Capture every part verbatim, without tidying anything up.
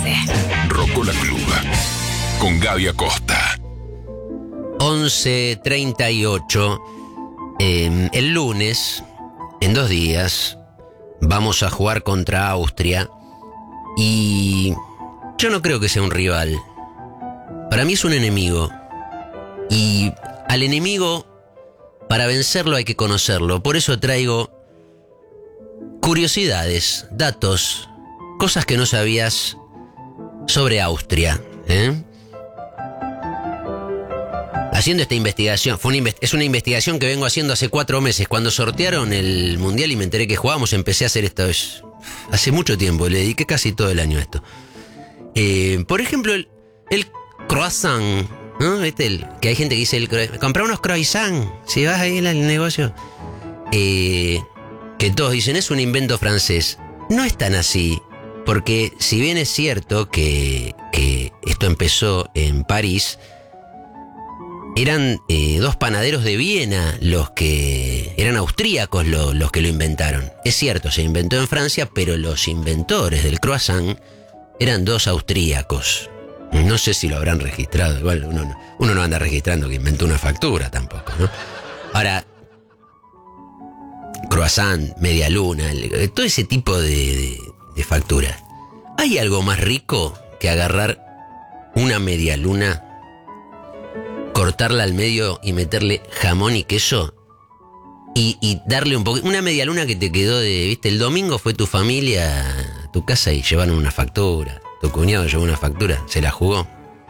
siete. Rocola Club con Gaby Acosta. once treinta y ocho. Eh, el lunes, en dos días, vamos a jugar contra Austria. Y yo no creo que sea un rival. Para mí es un enemigo. Y al enemigo, para vencerlo hay que conocerlo. Por eso traigo curiosidades, datos, cosas que no sabías sobre Austria, ¿eh? Haciendo esta investigación, fue una invest- es una investigación que vengo haciendo hace cuatro meses. Cuando sortearon el Mundial y me enteré que jugábamos, empecé a hacer esto es, hace mucho tiempo, le dediqué casi todo el año a esto. Eh, por ejemplo, el, el croissant, ¿no? ¿Viste? El, que hay gente que dice, el, comprar unos croissants, si vas ahí al negocio. Eh, que todos dicen, es un invento francés. No es tan así, porque si bien es cierto que, que esto empezó en París, eran eh, dos panaderos de Viena los que... eran austríacos lo, los que lo inventaron. Es cierto, se inventó en Francia, pero los inventores del croissant eran dos austríacos. No sé si lo habrán registrado. Igual uno no, uno no anda registrando que inventó una factura tampoco, ¿no? Ahora, croissant, media luna, todo ese tipo de, de, de facturas. ¿Hay algo más rico que agarrar una media luna, cortarla al medio y meterle jamón y queso y, y darle un poquito, una media luna que te quedó de, viste, el domingo fue tu familia a tu casa y llevaron una factura, tu cuñado llevó una factura, se la jugó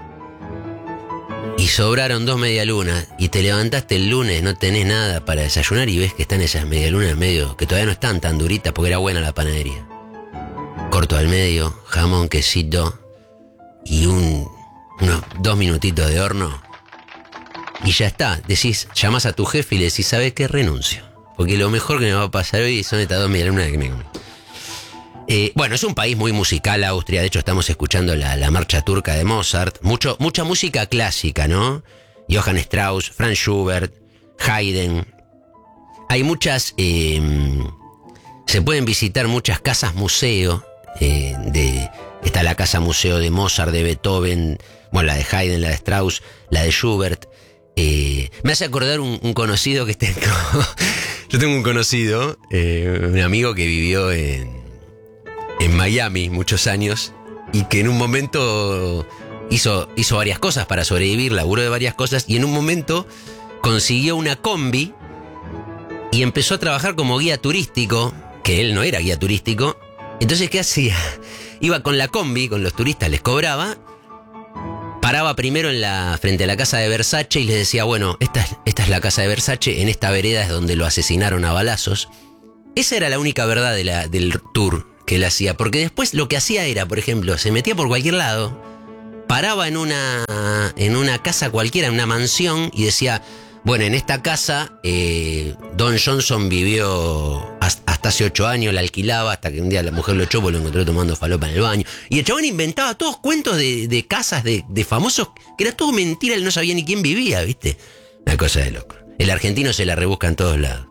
y sobraron dos media lunas y te levantaste el lunes, no tenés nada para desayunar y ves que están esas media lunas en medio, que todavía no están tan duritas porque era buena la panadería. Corto al medio, jamón, quesito y un, unos dos minutitos de horno. Y ya está, decís, llamás a tu jefe y le decís, ¿sabes qué? Renuncio. Porque lo mejor que me va a pasar hoy son estas dos medialunas que me comí. Eh, bueno, es un país muy musical, Austria. De hecho, estamos escuchando la, la marcha turca de Mozart. Mucho, mucha música clásica, ¿no? Johann Strauss, Franz Schubert, Haydn. Hay muchas... Eh, se pueden visitar muchas casas museo. Eh, de, está la casa museo de Mozart, de Beethoven, bueno, la de Haydn, la de Strauss, la de Schubert. Eh, me hace acordar un, un conocido que tengo. Yo tengo un conocido, eh, un amigo que vivió en, en Miami muchos años y que en un momento hizo, hizo varias cosas para sobrevivir, laburó de varias cosas y en un momento consiguió una combi y empezó a trabajar como guía turístico, que él no era guía turístico. Entonces, ¿qué hacía? Iba con la combi, con los turistas, les cobraba. Paraba primero en la, frente a la casa de Versace y les decía, bueno, esta es, esta es la casa de Versace, en esta vereda es donde lo asesinaron a balazos. Esa era la única verdad de la, del tour que él hacía, porque después lo que hacía era, por ejemplo, se metía por cualquier lado, paraba en una, en una casa cualquiera, en una mansión, y decía, bueno, en esta casa eh, Don Johnson vivió hasta, hasta hace ocho años, la alquilaba hasta que un día la mujer lo echó porque lo encontró tomando falopa en el baño. Y el chabón inventaba todos cuentos de, de casas de, de famosos, que era todo mentira, él no sabía ni quién vivía, ¿viste? Una cosa de loco. El argentino se la rebusca en todos lados.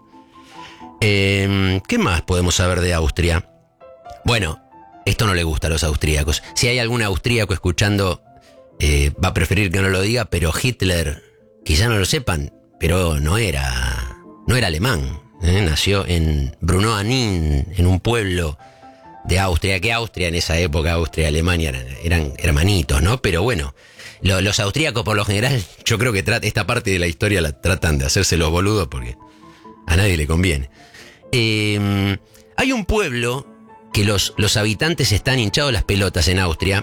Eh, ¿Qué más podemos saber de Austria? Bueno, esto no le gusta a los austríacos. Si hay algún austríaco escuchando, eh, va a preferir que no lo diga, pero Hitler, quizá no lo sepan, pero no era, no era alemán, ¿eh? Nació en Bruno-Anin, en un pueblo de Austria, que Austria en esa época, Austria y Alemania eran, eran hermanitos, ¿no? Pero bueno, lo, los austríacos por lo general, yo creo que trat, esta parte de la historia la tratan de hacerse los boludos porque a nadie le conviene. Eh, hay un pueblo que los, los habitantes están hinchados las pelotas en Austria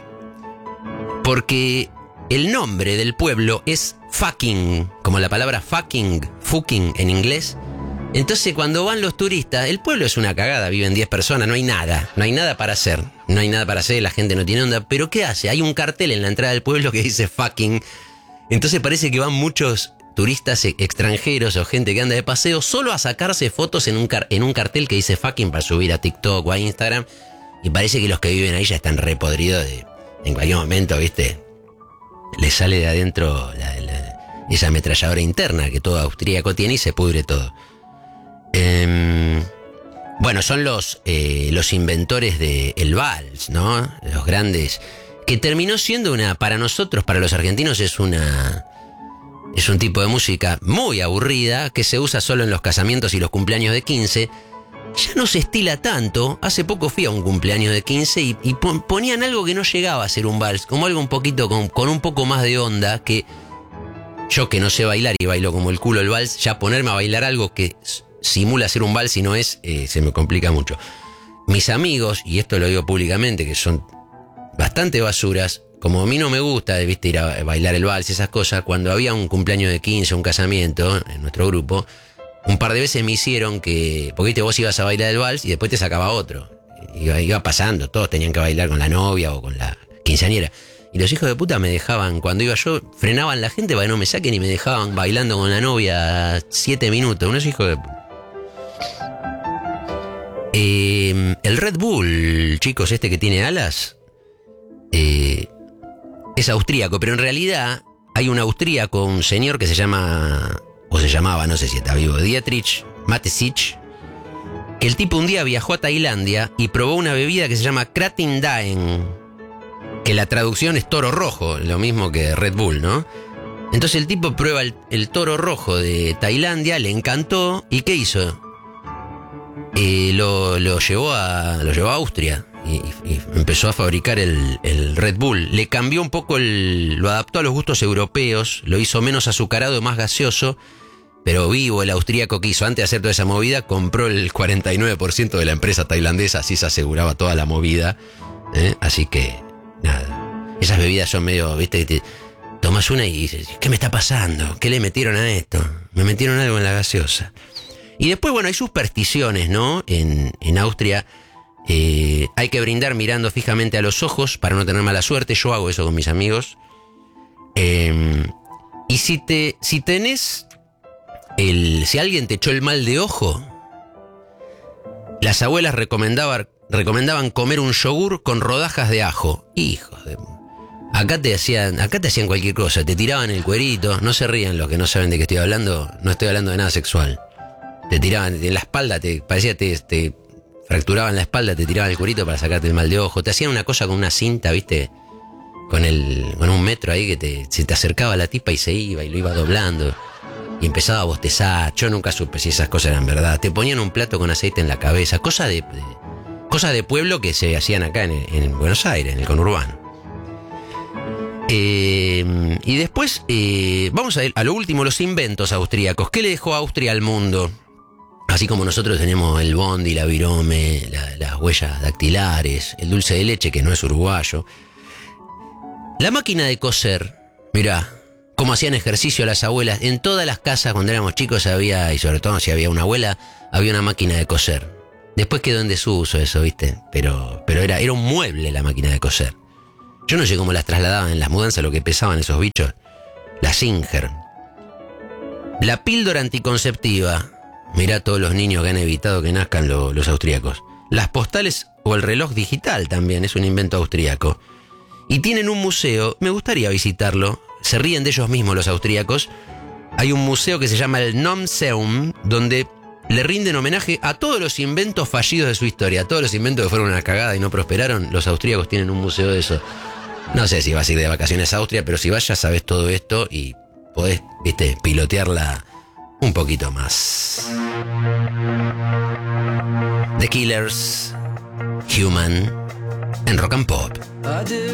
porque el nombre del pueblo es fucking, como la palabra fucking, fucking en inglés. Entonces cuando van los turistas, el pueblo es una cagada, viven diez personas, no hay nada, no hay nada para hacer, no hay nada para hacer, la gente no tiene onda, pero ¿qué hace? Hay un cartel en la entrada del pueblo que dice fucking, entonces parece que van muchos turistas extranjeros o gente que anda de paseo solo a sacarse fotos en un, car- en un cartel que dice fucking para subir a TikTok o a Instagram, y parece que los que viven ahí ya están repodridos de, en cualquier momento, ¿viste? Le sale de adentro la, la, esa ametralladora interna que todo austríaco tiene y se pudre todo. Eh, bueno, son los, eh, los inventores del vals, ¿no? Los grandes que terminó siendo una, para nosotros, para los argentinos, es una... Es un tipo de música muy aburrida, que se usa solo en los casamientos y los cumpleaños de quince. Ya no se estila tanto. Hace poco fui a un cumpleaños de quince y, y ponían algo que no llegaba a ser un vals, como algo un poquito con, con un poco más de onda, que yo que no sé bailar y bailo como el culo el vals, ya ponerme a bailar algo que simula ser un vals y no es, eh, se me complica mucho. Mis amigos, y esto lo digo públicamente, que son bastante basuras, como a mí no me gusta, viste, ir a bailar el vals y esas cosas, cuando había un cumpleaños de quince, un casamiento en nuestro grupo, un par de veces me hicieron que, porque viste, vos ibas a bailar el vals y después te sacaba otro. Iba, iba pasando, todos tenían que bailar con la novia o con la quinceañera. Y los hijos de puta me dejaban, cuando iba yo, frenaban la gente para que no me saquen y me dejaban bailando con la novia siete minutos. Unos hijos de puta. Eh, el Red Bull, chicos, este que tiene alas, eh, es austríaco, pero en realidad hay un austríaco, un señor que se llama... o se llamaba, no sé si está vivo, Dietrich Mateschitz, que el tipo un día viajó a Tailandia y probó una bebida que se llama Kratin Daeng, que la traducción es toro rojo, lo mismo que Red Bull, ¿no? Entonces el tipo prueba el, el toro rojo de Tailandia, le encantó, ¿y qué hizo? Eh, lo, lo, llevó a, lo llevó a Austria y, y empezó a fabricar el, el Red Bull. Le cambió un poco, el, lo adaptó a los gustos europeos, lo hizo menos azucarado, más gaseoso, pero vivo. El austríaco que hizo antes de hacer toda esa movida, compró el cuarenta y nueve por ciento de la empresa tailandesa, así se aseguraba toda la movida, ¿eh? Así que, nada, esas bebidas son medio, viste, que te tomas una y dices, ¿qué me está pasando? ¿Qué le metieron a esto? Me metieron algo en la gaseosa. Y después, bueno, hay supersticiones, ¿no? En, en Austria eh, hay que brindar mirando fijamente a los ojos para no tener mala suerte. Yo hago eso con mis amigos. Eh, y si te, si tenés el, si alguien te echó el mal de ojo, las abuelas recomendaban, recomendaban comer un yogur con rodajas de ajo. Hijos de... Acá te hacían, acá te hacían cualquier cosa, te tiraban el cuerito. No se rían los que no saben de qué estoy hablando. No estoy hablando de nada sexual. Te tiraban en la espalda, te parecía te, te fracturaban la espalda, te tiraban el cuerito para sacarte el mal de ojo. Te hacían una cosa con una cinta, ¿viste? Con el con un metro ahí que te, se te acercaba la tipa y se iba y lo iba doblando. Y empezaba a bostezar. Yo nunca supe si esas cosas eran verdad. Te ponían un plato con aceite en la cabeza. Cosas de, de, cosa de pueblo que se hacían acá en, en Buenos Aires, en el conurbano. Eh, y después, eh, vamos a, a lo último, los inventos austríacos. ¿Qué le dejó Austria al mundo? Así como nosotros tenemos el bondi, la virome, la, las huellas dactilares, el dulce de leche, que no es uruguayo. La máquina de coser, mirá, cómo hacían ejercicio las abuelas. En todas las casas cuando éramos chicos había, y sobre todo si había una abuela, había una máquina de coser. Después quedó en desuso eso, ¿viste? Pero, pero era, era un mueble la máquina de coser. Yo no sé cómo las trasladaban en las mudanzas, lo que pesaban esos bichos. La Singer. La píldora anticonceptiva. Mirá todos los niños que han evitado que nazcan lo, los austríacos. Las postales o el reloj digital también es un invento austríaco. Y tienen un museo, me gustaría visitarlo. Se ríen de ellos mismos los austríacos. Hay un museo que se llama el Nomseum, donde le rinden homenaje a todos los inventos fallidos de su historia. A todos los inventos que fueron una cagada y no prosperaron. Los austríacos tienen un museo de eso. No sé si vas a ir de vacaciones a Austria, pero si vas ya sabes todo esto y podés, viste, pilotearla un poquito más. The Killers, Human, en Rock and Pop. I did